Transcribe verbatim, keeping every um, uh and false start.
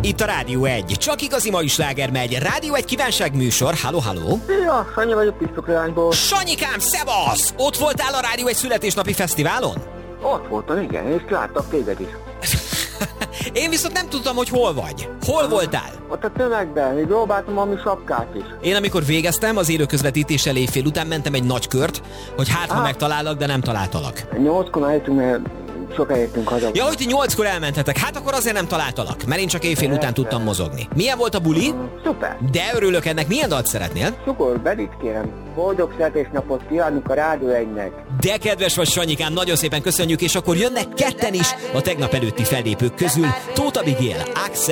Itt a Rádió egy. Csak igazi mai sláger megy. Rádió egy kívánságműsor. Halló, halló. Ja, Sanyi vagyok Pisztokrányból. Sanyikám, szevasz! Ott voltál a Rádió egy születésnapi fesztiválon? Ott voltam, igen, és láttak téged is. Én viszont nem tudtam, hogy hol vagy. Hol voltál? Ott a tömegben, még próbáltam valami sapkát is. Én amikor végeztem, az élő közvetítés éjfél után mentem egy nagy kört, hogy hát ha Ah. megtalállak, de nem találtalak. Nyolckor eljöttünk, mert sokan értünk haza. Ja, hogy ti nyolckor elmentetek, hát akkor azért nem találtalak, mert én csak éjfél után tudtam mozogni. Milyen volt a buli? Szuper. De örülök ennek, milyen dalt szeretnél? Cukor, Bedit kérem. Boldog születésnapot kívánunk a Rádió egynek. De kedves vagy, Sanyikám, nagyon szépen köszönjük, és akkor jönnek ketten is a tegnap előtti fellépők közül. Tóth Abigail, Axel